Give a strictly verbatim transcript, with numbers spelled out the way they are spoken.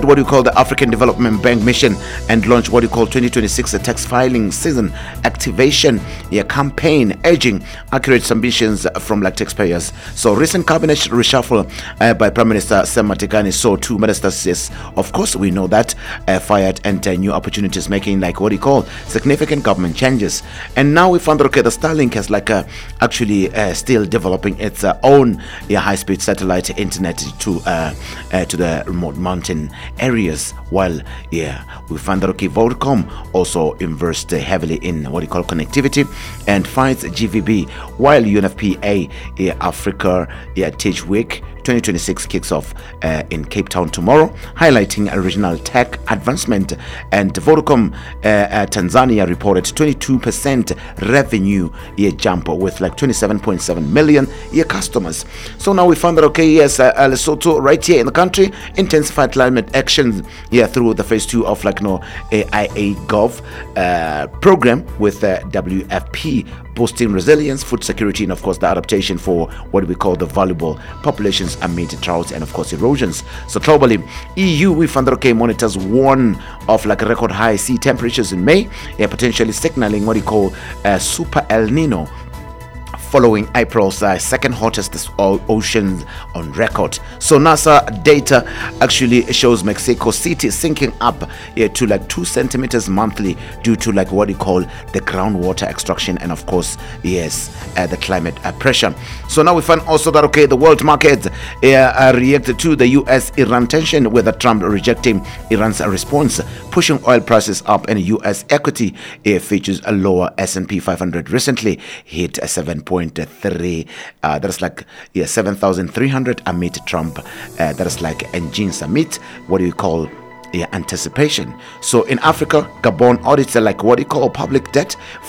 what you call the African Development Bank mission and launched what you call twenty twenty-six tax filing season activation yeah, campaign, urging accurate submissions from like taxpayers. So recent cabinet reshuffle uh, by Prime Minister Sam Matekane saw two ministers, yes, of course we know that, uh, fired, and uh, new opportunities, making like what you call significant government changes. And now we found that okay, the Starlink has like uh, actually uh, still developing its uh, own yeah, high-speed satellite internet to uh, uh, to the remote mountain areas, while yeah we found that okay, Vodacom also invested heavily in what you call connectivity and finds G V B, while U N F P A yeah, Africa yeah, Teach Week twenty twenty-six kicks off uh, in Cape Town tomorrow, highlighting a regional tech advancement. And Vodacom uh, uh, Tanzania reported twenty-two percent revenue year jump with like twenty-seven point seven million year customers. So now we found that okay, yes, uh, Lesotho right here in the country intensified climate action yeah through the phase two of like no A I A Gov uh, program with uh, W F P, boosting resilience, food security, and of course the adaptation for what we call the valuable populations amid droughts and of course erosions. So globally, E U, we found that okay, monitors warn of like record high sea temperatures in May, yeah, potentially signaling what you call uh, super El Nino, following April's uh, second hottest ocean on record. So NASA data actually shows Mexico City sinking up yeah, to like two centimeters monthly due to like what you call the groundwater extraction and of course yes uh, the climate uh, pressure. So now we find also that okay, the world market uh, uh, reacted to the U S Iran tension, with Trump rejecting Iran's response, pushing oil prices up, and U S equity uh, features a lower. S and P five hundred recently hit a seven point three, uh, that's like yeah seven thousand three hundred amid Trump, uh, that is like engine summit, what do you call yeah, anticipation. So in Africa, Gabon audits are like what do you call public debt